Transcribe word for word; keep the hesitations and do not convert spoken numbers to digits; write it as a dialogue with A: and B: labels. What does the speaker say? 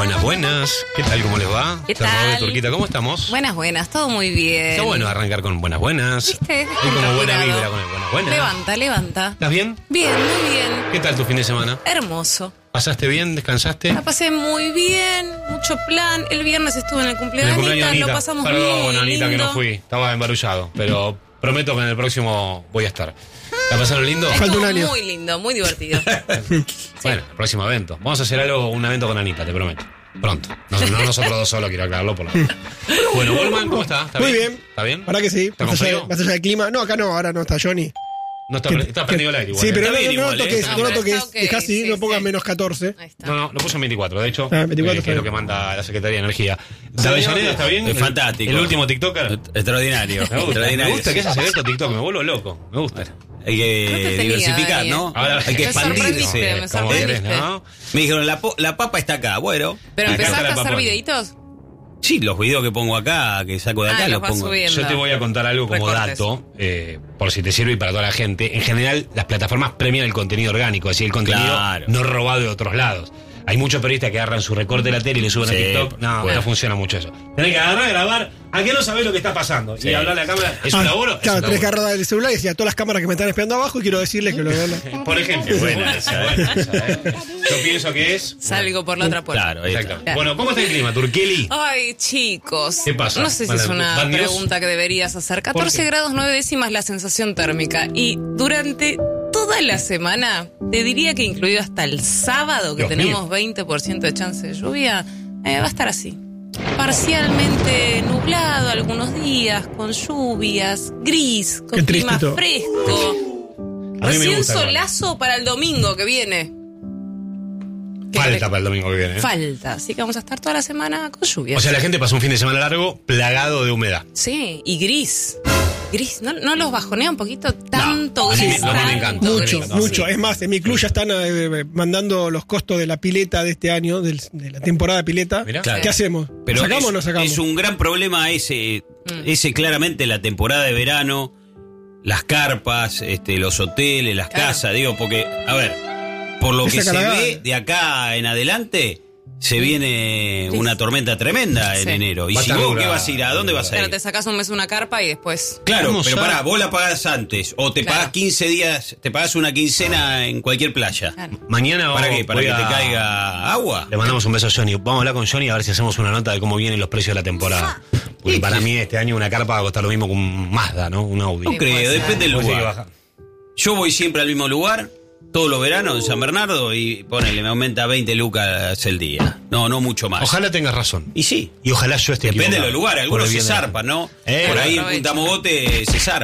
A: Buenas, buenas. ¿Qué tal? ¿Cómo les va?
B: ¿Qué
A: Cerrado
B: tal?
A: de Turquita, ¿cómo estamos?
B: Buenas, buenas, todo muy bien.
A: Está bueno arrancar con buenas, buenas.
B: ¿Viste?
A: Hay como buena
B: Inspirado.
A: vibra con el buenas, buenas.
B: Levanta, levanta.
A: ¿Estás bien?
B: Bien, muy bien.
A: ¿Qué tal tu fin de semana?
B: Hermoso.
A: ¿Pasaste bien? ¿Descansaste?
B: La pasé muy bien, mucho plan. El viernes estuve en el
A: En
B: cumpleaños
A: el
B: de
A: cumpleaños
B: Anita,
A: de Anita.
B: lo pasamos
A: Perdón,
B: muy
A: Anita, que
B: lindo.
A: no fui. Estaba embarullado, pero prometo que en el próximo voy a estar. ¿La pasaron lindo?
B: Estuvo
C: Falta un año.
B: muy lindo, muy divertido.
A: Bueno, el próximo evento. Vamos a hacer algo, un evento con Anita, te prometo. Pronto. No, no nosotros dos solo, quiero aclararlo por la. Bueno, Goldman, ¿cómo está? ¿Está
C: Muy
A: bien?
C: bien.
A: ¿Está bien?
C: ¿Para que sí?
A: ¿Está con
C: Más allá,
A: frío?
C: más allá del clima. No, acá no, ahora no está Johnny.
A: No está,
C: Que-
A: pre- está prendido el aire igual.
C: Sí,
A: ¿eh?
C: pero
A: Está
C: no,
A: bien
C: no,
A: igual,
C: no
A: ¿eh?
C: toques,
A: Está
C: no,
A: bien.
C: no toques.
B: está ok,
C: Dejá así,
B: sí,
C: no pongas
B: sí.
C: menos catorce.
B: Ahí está.
A: No, no, lo puse en veinticuatro, de hecho.
C: Ah, veinticuatro
A: eh, que es
C: está
A: lo que
C: bien.
A: manda la Secretaría de Energía. ¿Avellaneda está bien?
D: Es
A: El-
D: fantástico.
A: El último TikToker.
D: Extraordinario.
A: Me gusta, me
D: Extraordinario.
A: gusta que ese secreto TikTok, me vuelvo loco. Me gusta.
D: Hay
B: No te
D: que
B: tenía,
D: diversificar,
B: Dani,
D: ¿no?
B: ¿eh?
A: Ahora
D: Hay que
B: Me sorprendiste,
D: expandirse.
B: me
A: Como
B: sorprendiste.
A: querés, ¿no?
D: Me dijeron, la, po- la papa está acá. Bueno,
B: ¿Pero
A: Acá está
B: empezaste
A: la
B: a hacer
A: papona.
B: videitos?
D: sí, los videos que pongo acá, que saco de
B: Ah,
D: acá,
B: los
D: los
B: vas
D: pongo.
B: subiendo.
A: Yo te voy a contar algo como
B: Recortes.
A: dato, eh, por si te sirve y para toda la gente. En general, las plataformas premian el contenido orgánico, es decir, el contenido
D: Claro.
A: no robado de otros lados. Hay muchos periodistas que agarran su recorte de la tele y lo suben
D: Sí,
A: a TikTok. No,
D: bueno.
A: no funciona mucho eso. Tenés que agarrar, grabar. ¿A qué no sabés lo que está pasando?
D: Sí.
A: Y hablarle a la cámara. ¿Es un
C: Ah,
A: laburo? Es
C: Claro,
A: un
C: tenés que
A: laburo.
C: agarrar el celular y decir a todas las cámaras que me están espiando abajo y quiero decirles que lo vean.
A: Por ejemplo.
D: Buena esa, ¿eh?
A: buena esa, ¿eh? Yo pienso que es...
B: Salgo por la otra puerta.
D: Claro, ahí está.
A: Exacto. Bueno, ¿cómo está el clima, Turqueli?
B: Ay, chicos.
A: ¿Qué pasa?
B: No sé si
A: Mala-
B: es una
A: bad news.
B: pregunta que deberías hacer.
A: ¿Por
B: catorce
A: qué?
B: grados nueve décimas la sensación térmica. Y durante toda la semana, te diría que incluido hasta el sábado, que
A: Dios
B: tenemos
A: mío.
B: veinte por ciento de chance de lluvia, eh, va a estar así. Parcialmente nublado algunos días, con lluvias, gris, con
C: Qué triste
B: clima
C: todo.
B: fresco.
A: A mí me
B: Recién
A: gusta igual.
B: solazo para el domingo que viene. ¿Qué
A: Falta
B: crees?
A: para el domingo que viene. ¿eh?
B: Falta, así que vamos a estar toda la semana con lluvias.
A: O sea, la gente pasó un fin de semana largo plagado de humedad.
B: Sí, y gris. Gris, ¿no, no los bajonea un poquito tanto
A: a mí
B: gris?
A: me- a mí me
B: tanto
A: encanta.
C: Mucho,
B: gris?
C: mucho.
B: Sí.
C: Es más, en mi club ya están eh, mandando los costos de la pileta de este año, del- de la temporada de pileta.
A: Mirá.
D: Claro.
C: ¿Qué hacemos?
D: Pero
C: ¿Sacamos
D: es,
C: o no sacamos?
D: es un gran problema ese,
B: Mm.
D: ese claramente la temporada de verano, las carpas, este, los hoteles, las
B: Claro.
D: casas, digo, porque, a ver, por lo
C: Le
D: que
C: saca
D: se
C: la
D: ve
C: gana.
D: de acá en adelante, se viene
B: Sí.
D: una tormenta tremenda en
B: Sí.
D: enero. ¿Y
A: Va a
D: si
A: estar
D: vos
A: dura,
D: qué vas a ir? ¿A dónde vas a
B: Claro,
D: ir?
B: te sacas un mes una carpa y después...
D: Claro,
A: Vamos
D: pero
A: ya.
D: pará, vos la pagás antes, o te
B: Claro.
D: pagás quince días, te pagás una quincena en cualquier playa.
B: Claro.
A: Mañana
D: ¿Para
A: vamos-
D: qué? ¿Para
A: voy
D: que
A: a-
D: te caiga agua?
A: Le mandamos un beso a Johnny. Vamos a hablar con Johnny a ver si hacemos una nota de cómo vienen los precios de la temporada. Porque para mí este año una carpa va a costar lo mismo que un Mazda, ¿no? Un Audi.
D: No
B: Sí,
D: creo,
B: puede ser.
D: depende del
A: Puede ser que
D: lugar.
A: baja.
D: Yo voy siempre al mismo lugar, todos los veranos en San Bernardo, y ponele, me aumenta veinte lucas el día. No, no mucho más.
A: Ojalá tengas razón.
D: Y sí,
A: Y ojalá yo esté
D: depende de
A: equivocado.
D: los lugares,
A: Por
D: algunos
A: el
D: se
A: bien de la
D: zarpan, ¿no?
A: Eh,
D: Por ahí en
B: aprovecha.
D: Punta Mogote se zarpan.